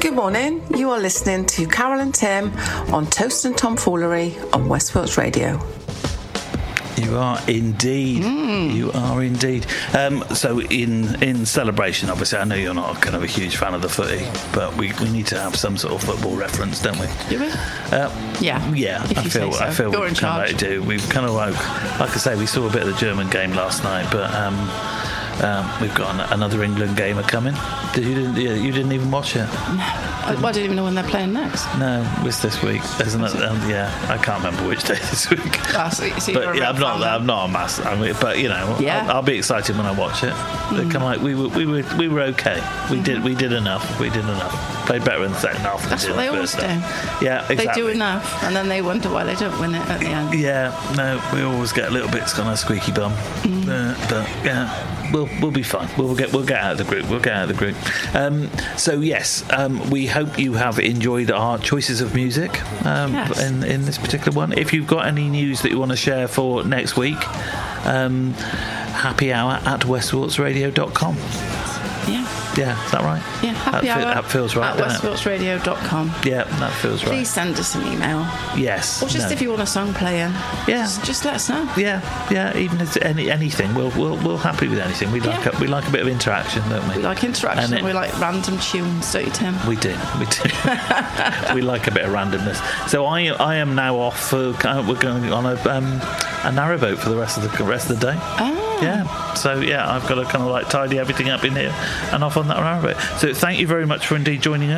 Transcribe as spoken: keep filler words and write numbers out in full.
Good morning. You are listening to Carol and Tim on Toast and Tomfoolery on West Wilts Radio. You are indeed. Mm. You are indeed. Um, so, in in celebration, obviously, I know you're not kind of a huge fan of the footy, but we, we need to have some sort of football reference, don't we? Do we? Uh, yeah. Yeah. I feel. So. I feel You're we in kind of like do. We've kind of like, like I say, we saw a bit of the German game last night, but um, um, we've got an, another England gamer coming. Did you didn't? You didn't even watch it? I, well, I didn't even know when they're playing next. No, it's this week. There's another. Um, yeah, I can't remember which day this week. Oh, so, so but yeah, I'm not. Fan. I'm not a mass. I mean, but you know, yeah. I'll, I'll be excited when I watch it. Mm. Kind of like we were. We were. We were okay. We mm-hmm. did. We did enough. We did enough. Played better in the second half. That's what they always do. Yeah, exactly. They do enough, and then they wonder why they don't win it at the end. Yeah. No, we always get a little bit kind of squeaky bum. Mm. Uh, but yeah, we'll we'll be fine. We'll get we'll get out of the group. We'll get out of the group. Um, so yes, um, we hope you have enjoyed our choices of music um, yes. in in this particular one. If you've got any news that you want to share for next week, um, happy hour at westwilts radio dot com. Yeah. Yeah, is that right? Yeah, happy that, hour that feels right, at westwilts radio dot com. Yeah, that feels right. Please send us an email. Yes. Or just no. if you want a song playing. Yeah. Just, just let us know. Yeah, yeah. Even if it's any anything, we'll we'll we're happy with anything. We like yeah. a, we like a bit of interaction, don't we? We like interaction. And it, we like random tunes, don't you, Tim? We do. We do. We like a bit of randomness. So I I am now off for we're going on a um, a narrowboat for the rest of the rest of the day. Oh. Yeah. So yeah, I've got to kind of like tidy everything up in here and off on that narrowboat. So thank you very much for indeed joining us.